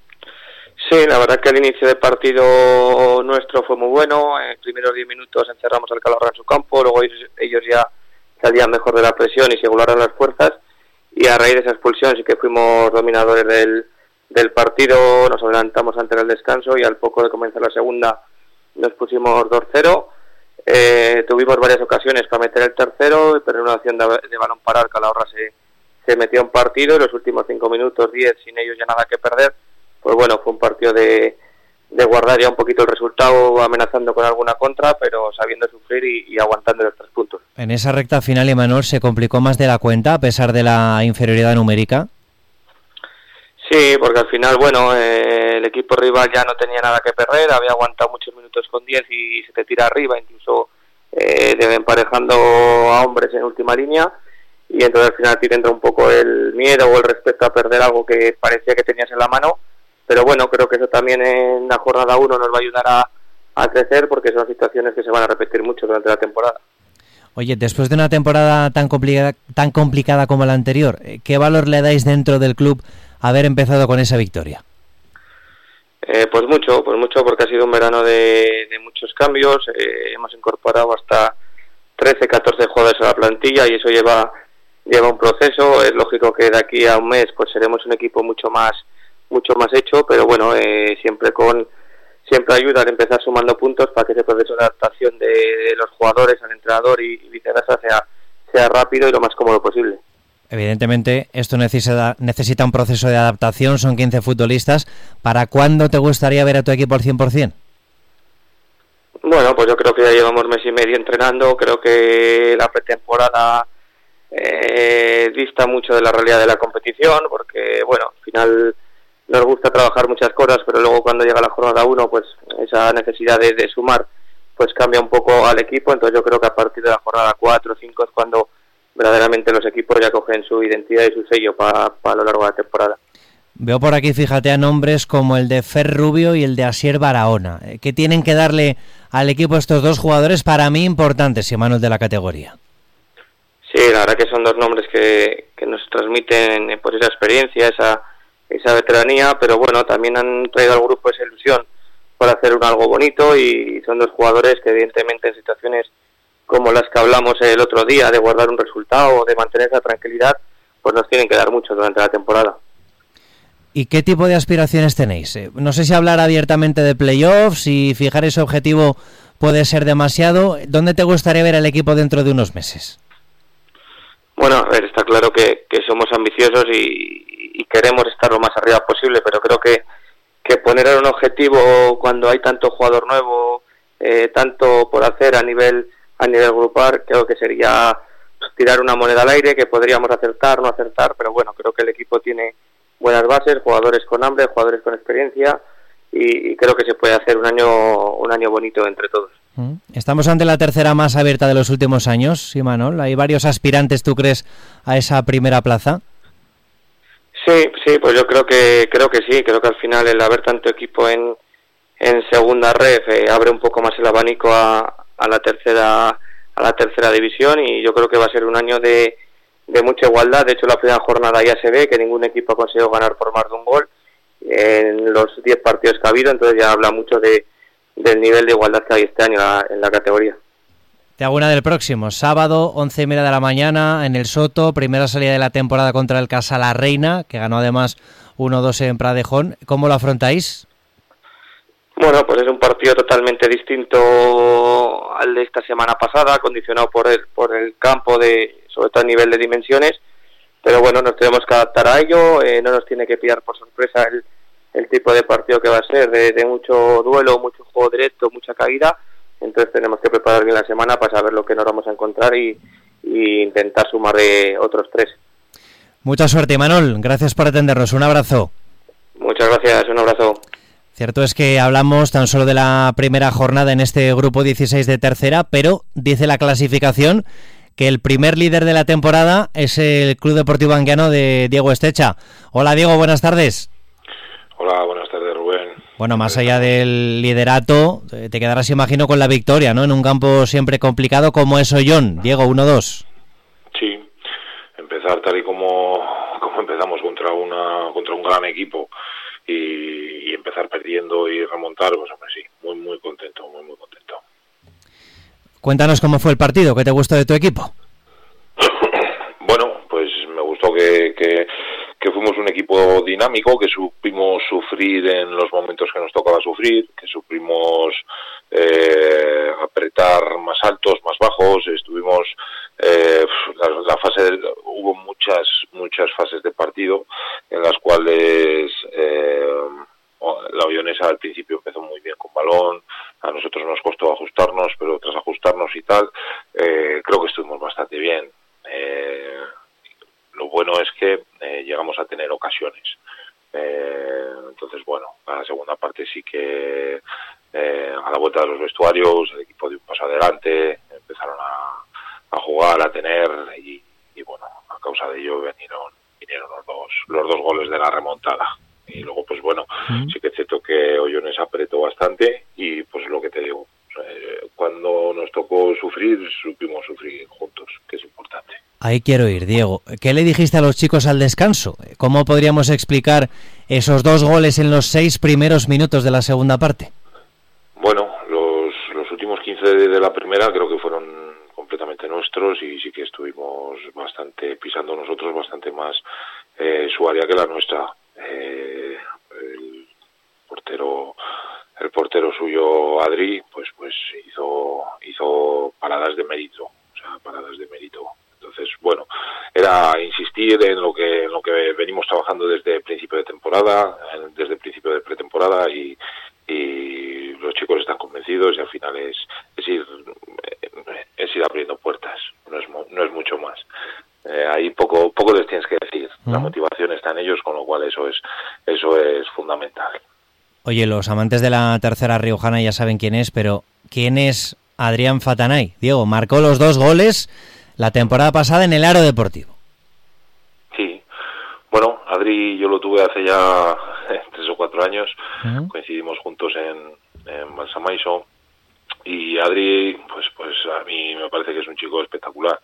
Sí, la verdad que el inicio del partido nuestro fue muy bueno. En los primeros 10 minutos encerramos al Calahorra en su campo, luego ellos ya salían mejor de la presión y se igualaron las fuerzas. Y a raíz de esa expulsión sí que fuimos dominadores del partido, nos adelantamos antes del descanso y al poco de comenzar la segunda nos pusimos 2-0. Tuvimos varias ocasiones para meter el tercero, pero en una acción de balón parado Calahorra se metió en partido y los últimos 5 minutos, 10, sin ellos ya nada que perder. Pues bueno, fue un partido de guardar ya un poquito el resultado, amenazando con alguna contra, pero sabiendo sufrir y aguantando los 3 puntos. En esa recta final, Imanol, ¿se complicó más de la cuenta a pesar de la inferioridad numérica? Sí, porque al final, bueno, el equipo rival ya no tenía nada que perder, había aguantado muchos minutos con 10 y se te tira arriba, incluso emparejando a hombres en última línea, y entonces al final te entra un poco el miedo o el respeto a perder algo que parecía que tenías en la mano, pero bueno, creo que eso también en la jornada 1 nos va a ayudar a crecer, porque son situaciones que se van a repetir mucho durante la temporada. Oye, después de una temporada tan complicada como la anterior, ¿qué valor le dais dentro del club haber empezado con esa victoria? Pues mucho, porque ha sido un verano de muchos cambios. Hemos incorporado hasta 13, 14 jugadores a la plantilla y eso lleva un proceso. Es lógico que de aquí a un mes pues seremos un equipo mucho más hecho, pero bueno, siempre ayuda a empezar sumando puntos para que ese proceso de adaptación de los jugadores al entrenador y viceversa sea rápido y lo más cómodo posible. Evidentemente, esto necesita un proceso de adaptación, son 15 futbolistas. ¿Para cuándo te gustaría ver a tu equipo al 100%? Bueno, pues yo creo que ya llevamos mes y medio entrenando, creo que la pretemporada dista mucho de la realidad de la competición, porque bueno, al final nos gusta trabajar muchas cosas, pero luego cuando llega la jornada 1, pues esa necesidad de sumar, pues cambia un poco al equipo, entonces yo creo que a partir de la jornada 4 o 5 es cuando verdaderamente los equipos ya cogen su identidad y su sello para lo largo de la temporada. Veo por aquí, fíjate, a nombres como el de Fer Rubio y el de Asier Barahona. ¿Qué tienen que darle al equipo estos dos jugadores, para mí importantes, Imanol, de la categoría? Sí, la verdad que son dos nombres que nos transmiten pues esa experiencia, esa veteranía, pero bueno, también han traído al grupo esa ilusión para hacer algo bonito, y son dos jugadores que evidentemente en situaciones como las que hablamos el otro día, de guardar un resultado, de mantener esa tranquilidad, pues nos tienen que dar mucho durante la temporada. ¿Y qué tipo de aspiraciones tenéis? No sé si hablar abiertamente de playoffs, si fijar ese objetivo puede ser demasiado. ¿Dónde te gustaría ver al equipo dentro de unos meses? Bueno, a ver, está claro que somos ambiciosos y queremos estar lo más arriba posible, pero creo que poner un objetivo cuando hay tanto jugador nuevo, tanto por hacer a nivel grupal, creo que sería tirar una moneda al aire, que podríamos acertar, no acertar, pero bueno, creo que el equipo tiene buenas bases, jugadores con hambre, jugadores con experiencia, y creo que se puede hacer un año bonito entre todos. Estamos ante la tercera más abierta de los últimos años, Imanol. ¿Hay varios aspirantes, tú crees, a esa primera plaza? Sí, pues yo creo que sí, creo que al final el haber tanto equipo en segunda ref abre un poco más el abanico a la tercera división, y yo creo que va a ser un año de mucha igualdad. De hecho, la primera jornada ya se ve que ningún equipo ha conseguido ganar por más de un gol en los 10 partidos que ha habido, entonces ya habla mucho del nivel de igualdad que hay este año en la categoría. Te hago una del próximo, sábado, 11:30 de la mañana, en el Soto, primera salida de la temporada contra el Casa La Reina, que ganó además 1-2 en Pradejón. ¿Cómo lo afrontáis? Bueno, pues es un partido totalmente distinto al de esta semana pasada, condicionado por el campo, sobre todo a nivel de dimensiones, pero bueno, nos tenemos que adaptar a ello, no nos tiene que pillar por sorpresa el tipo de partido que va a ser, de mucho duelo, mucho juego directo, mucha caída, entonces tenemos que preparar bien la semana para saber lo que nos vamos a encontrar y intentar sumar otros 3. Mucha suerte, Imanol, gracias por atendernos, un abrazo. Muchas gracias, un abrazo. Cierto es que hablamos tan solo de la primera jornada en este grupo 16 de tercera, pero dice la clasificación que el primer líder de la temporada es el Club Deportivo Anguiano de Diego Estecha. Hola Diego, buenas tardes. Hola, buenas tardes Rubén. Bueno, más allá del liderato, te quedarás, imagino, con la victoria, ¿no? En un campo siempre complicado como es Ollón. Diego, 1-2. Sí, empezar tal y como empezamos contra un gran equipo y empezar perdiendo y remontar, pues hombre, sí, muy contento, muy contento. Cuéntanos cómo fue el partido, ¿qué te gustó de tu equipo? Bueno, pues me gustó que fuimos un equipo dinámico, que supimos sufrir en los momentos que nos tocaba sufrir, que supimos apretar más altos, más bajos, estuvimos hubo muchas fases de partido en las cuales la Ollonesa al principio empezó Entonces, bueno, a la segunda parte sí que a la vuelta de los vestuarios el equipo dio un paso adelante, empezaron a jugar, a tener y bueno, a causa de ello vinieron los dos goles de la remontada. Y luego, pues bueno, sí que es cierto que Ollones apretó bastante y pues lo que te digo, cuando nos tocó sufrir, supimos sufrir juntos, que es importante. Ahí quiero ir, Diego. ¿Qué le dijiste a los chicos al descanso? ¿Cómo podríamos explicar esos 2 goles en los 6 primeros minutos de la segunda parte? Bueno, los últimos 15 de la primera creo que fueron completamente nuestros y sí que estuvimos pisando nosotros bastante más su área que la nuestra. El portero suyo, Adri, pues hizo paradas de mérito, Entonces, bueno, era insistir en lo que venimos trabajando desde el principio de temporada, desde el principio de pretemporada y los chicos están convencidos y al final es ir abriendo puertas, no es mucho más. Ahí poco les tienes que decir. La motivación está en ellos, con lo cual eso es fundamental. Oye, los amantes de la tercera riojana ya saben quién es, pero ¿quién es Adrián Fatanay? Diego, marcó los 2 goles la temporada pasada en el Aro Deportivo. Sí, bueno, Adri yo lo tuve hace ya 3 o 4 años, coincidimos juntos en Balsamaiso y Adri, pues a mí me parece que es un chico espectacular.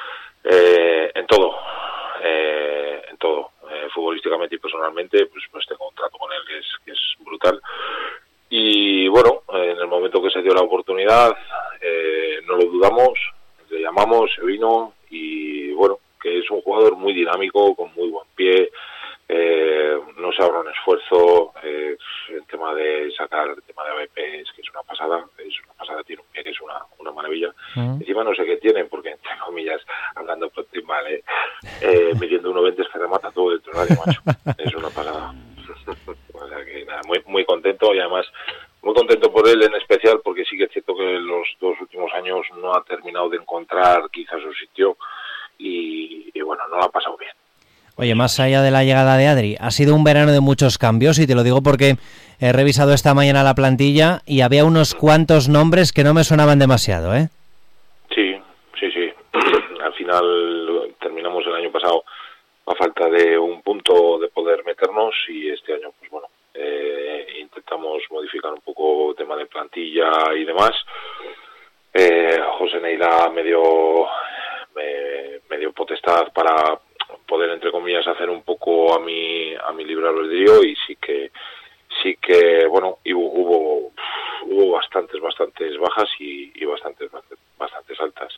En todo, futbolísticamente y personalmente, pues tengo un trato con él que es brutal. Y bueno, en el momento que se dio la oportunidad, no lo dudamos, le llamamos, se vino y bueno, que es un jugador muy dinámico, con muy buen pie, no se ahorra un esfuerzo, el tema de sacar el tema de ABP que es una pasada, tiene un pie que es una maravilla. Encima no sé qué tienen, porque entre comillas, hablando por ti mal, midiendo 1,20 es que remata todo dentro del área, macho. Es una pasada. O sea que nada, muy contento y además muy contento por él en especial, porque sí que es cierto que los 2 últimos años no ha terminado de encontrar quizás su sitio y bueno, no lo ha pasado bien. Oye, más allá de la llegada de Adri, ha sido un verano de muchos cambios y te lo digo porque he revisado esta mañana la plantilla y había unos cuantos nombres que no me sonaban demasiado, ¿eh? Sí. Al final terminamos el año pasado a falta de un punto de poder meternos y este año, pues bueno, intentamos modificar un poco el tema de plantilla y demás. José Neila me dio potestad para poder, entre comillas, hacer un poco a mi libre albedrío y sí que bueno, hubo bastantes bajas y bastantes altas.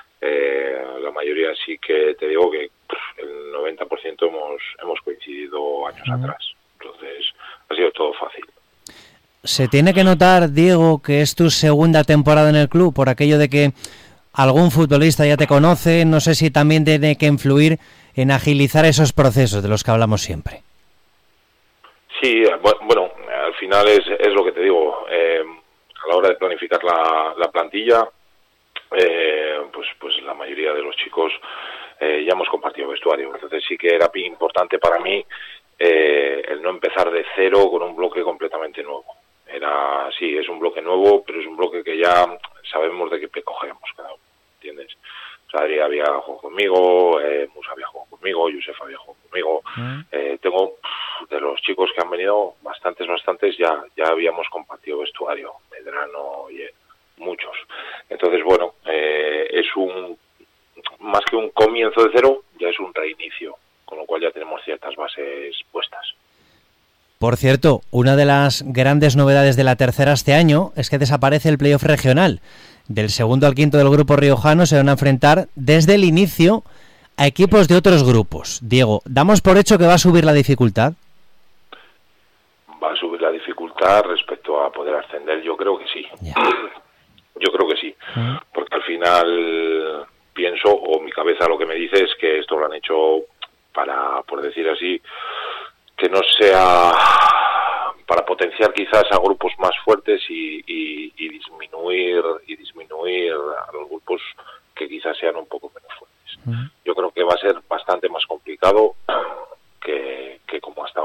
La mayoría sí que te digo que el 90% hemos coincidido años atrás, entonces ha sido todo fácil. ¿Se tiene que notar, Diego, que es tu segunda temporada en el club por aquello de que algún futbolista ya te conoce? No sé si también tiene que influir en agilizar esos procesos de los que hablamos siempre. Sí, bueno, al final es lo que te digo, a la hora de planificar la plantilla, pues la mayoría de los chicos ya hemos compartido vestuario, entonces sí que era importante para mí el no empezar de cero con un bloque completamente nuevo. Sí, es un bloque nuevo, pero es un bloque que ya sabemos de qué pie cogemos cada uno, ¿entiendes? O sea, Adri había jugado conmigo, Musa había jugado conmigo, Josef había jugado conmigo. Tengo, de los chicos que han venido, bastantes, ya habíamos compartido vestuario, Medrano y muchos. Entonces, bueno, es más que un comienzo de cero, ya es un reinicio, con lo cual ya tenemos ciertas bases puestas. Por cierto, una de las grandes novedades de la tercera este año es que desaparece el playoff regional. Del segundo al quinto del grupo riojano se van a enfrentar desde el inicio a equipos de otros grupos. Diego, ¿damos por hecho que va a subir la dificultad? Va a subir la dificultad respecto a poder ascender, yo creo que sí. Yo creo que sí, porque al final pienso, o mi cabeza lo que me dice es que esto lo han hecho para, por decir así, que no sea para potenciar quizás a grupos más fuertes y disminuir a los grupos que quizás sean un poco menos fuertes. Yo creo que va a ser bastante más complicado que como hasta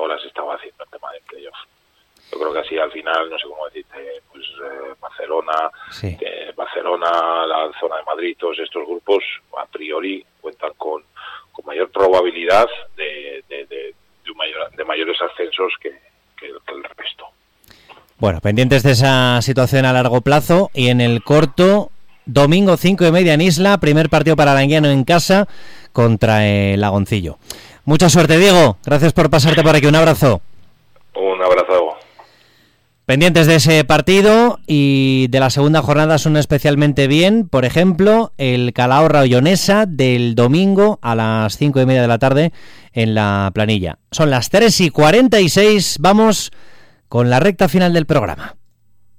al final, no sé cómo decirte, pues Barcelona, sí. Barcelona, la zona de Madrid, todos estos grupos a priori cuentan con mayor probabilidad de mayores ascensos que el resto. Bueno, pendientes de esa situación a largo plazo. Y en el corto, domingo 5:30 en Isla, primer partido para Languiano en casa contra el Lagoncillo. Mucha suerte, Diego. Gracias por pasarte por aquí. Un abrazo. Un abrazo. Pendientes de ese partido y de la segunda jornada son especialmente bien, por ejemplo, el Calahorra-Ollonesa del domingo a las 5:30 de la tarde en la Planilla. Son las 3:46, vamos con la recta final del programa.